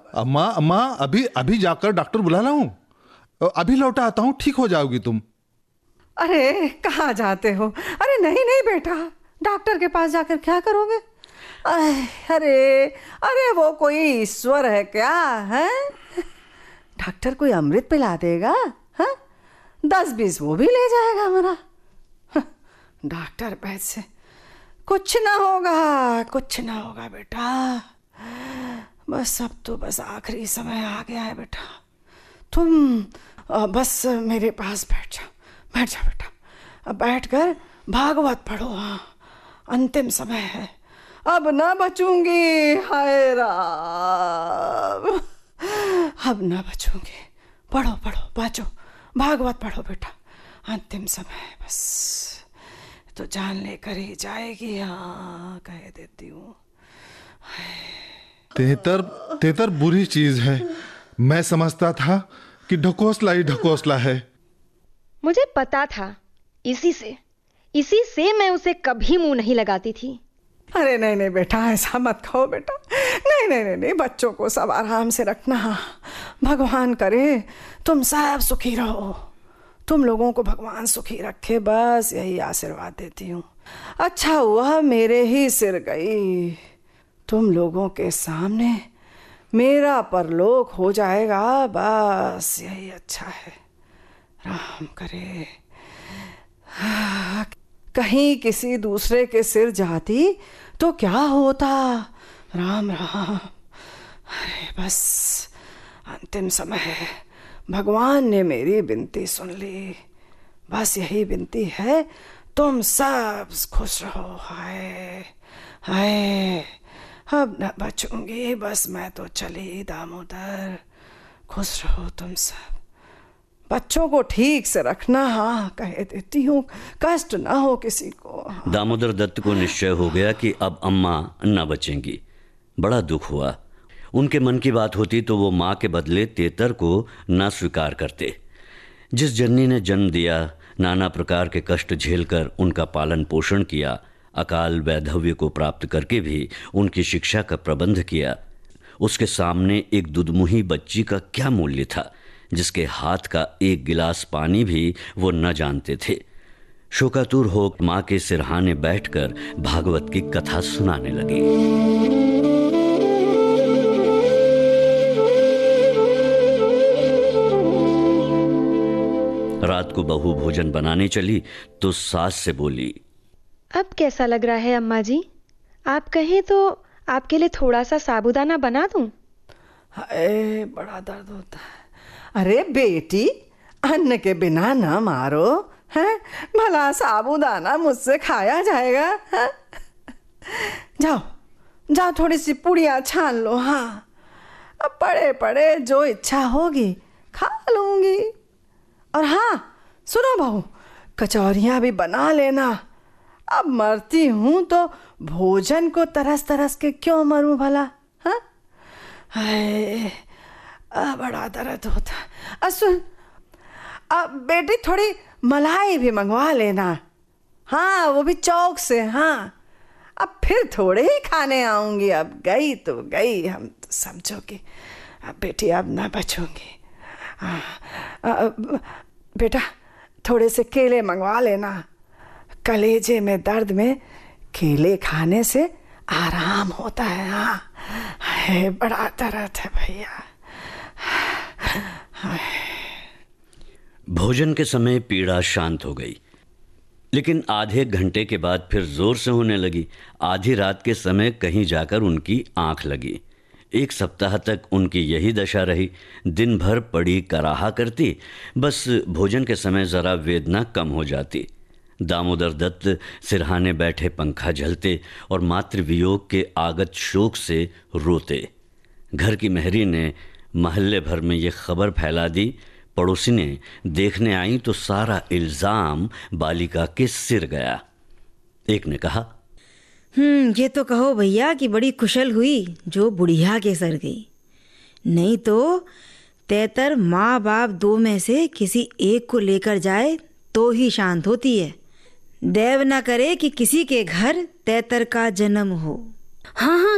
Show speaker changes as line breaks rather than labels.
अम्मा अम्मा, अभी अभी जाकर डॉक्टर बुला लाऊं? अभी लौटा आता हूँ, ठीक हो जाओगी तुम।
अरे कहाँ जाते हो? अरे नहीं नहीं बेटा, डॉक्टर के पास जाकर क्या करोगे? अरे अरे वो कोई ईश्वर है क्या है? डॉक्टर कोई अमृत पिला देगा? हाँ, 10-20 वो भी ले जाएगा हमारा। डॉक्टर पैसे कुछ ना होगा, कुछ ना होगा बेटा। बस अब तो बस आखिरी समय आ गया है बेटा। तुम बस मेरे पास बैठ जाओ, बैठ जाओ बेटा। अब बैठकर भागवत पढ़ो। हाँ, अंतिम समय है, अब ना बचूंगी। हाय राम, अब ना बचूंगी। पढ़ो पढ़ो, बाजो, भागवत पढ़ो बेटा। अंतिम समय है, बस तो जान लेकर ही जाएगी। हाँ, कह देती हूँ।
तेतर बुरी चीज है। मैं समझता था कि ढकोसला ही ढकोसला है।
मुझे पता था, इसी से मैं उसे कभी मुंह नहीं लगाती थी।
अरे नहीं नहीं बेटा, ऐसा मत कहो बेटा। नहीं नहीं नहीं नहीं, बच्चों को सब आराम से रखना। भगवान करे तुम सब सुखी रहो। तुम लोगों को भगवान सुखी रखे, बस यही आशीर्वाद देती हूँ। अच्छा हुआ मेरे ही सिर गई। तुम लोगों के सामने मेरा परलोक हो जाएगा, बस यही अच्छा है। राम करे कहीं किसी दूसरे के सिर जाती तो क्या होता। राम राम। अरे बस अंतिम समय है, भगवान ने मेरी विनती सुन ली। बस यही विनती है, तुम सब खुश रहो। हाय हाय, अब न बचूंगी, बस मैं तो चली दामोदर। खुश रहो तुम सब, बच्चों को ठीक से रखना। हाँ, कह देती हूँ, कष्ट ना हो किसी को। हाँ।
दामोदर दत्त को निश्चय हो गया कि अब अम्मा न बचेंगी। बड़ा दुख हुआ। उनके मन की बात होती तो वो माँ के बदले तेतर को न स्वीकार करते। जिस जननी ने जन्म दिया, नाना प्रकार के कष्ट झेलकर उनका पालन पोषण किया, अकाल वैधव्य को प्राप्त करके भी उनकी शिक्षा का प्रबंध किया, उसके सामने एक दुधमुही बच्ची का क्या मूल्य था, जिसके हाथ का एक गिलास पानी भी वो न जानते थे। शोकातुर हो माँ के सिरहाने बैठकर भागवत की कथा सुनाने लगी। रात को बहू भोजन बनाने चली तो सास से बोली,
अब कैसा लग रहा है अम्मा जी? आप कहें तो आपके लिए थोड़ा सा साबूदाना बना दूं?
हाय, बड़ा दर्द होता है। अरे बेटी, अन्न के बिना न मारो हैं। भला साबूदाना मुझसे खाया जाएगा? है? जाओ जाओ, थोड़ी सी पुड़िया छान लो। हाँ, अब पड़े पड़े जो इच्छा होगी खा लूंगी। और हाँ सुनो बहू, कचौरियाँ भी बना लेना। अब मरती हूँ तो भोजन को तरस तरस के क्यों मरूं भला? हाँ, हाय, बड़ा दर्द होता। सुन, अब बेटी थोड़ी मलाई भी मंगवा लेना। हाँ, वो भी चौक से। हाँ, अब फिर थोड़े ही खाने आऊंगी। अब गई तो गई, हम तो समझोगे। अब बेटी अब ना बचूंगी। बेटा थोड़े से केले मंगवा लेना। कलेजे में दर्द में केले खाने से आराम होता है। हाँ, है बड़ा दर्द है भैया।
भोजन के समय पीड़ा शांत हो गई, लेकिन आधे घंटे के बाद फिर जोर से होने लगी। आधी रात के समय कहीं जाकर उनकी आंख लगी। 1 सप्ताह तक उनकी यही दशा रही। दिन भर पड़ी कराहा करती, बस भोजन के समय जरा वेदना कम हो जाती। दामोदर दत्त सिरहाने बैठे पंखा झलते और मातृवियोग के आगत शोक से रोते। घर की मेहरी ने महल्ले भर में ये खबर फैला दी। पड़ोसी ने देखने आई तो सारा इल्जाम बालिका के सिर गया। एक ने कहा,
ये तो कहो भैया कि बड़ी कुशल हुई जो बुढ़िया के सर गई। नहीं तो तेतर माँ बाप 2 में से किसी एक को लेकर जाए तो ही शांत होती है। देव न करे कि किसी के घर तेतर का जन्म हो।
हाँ हाँ,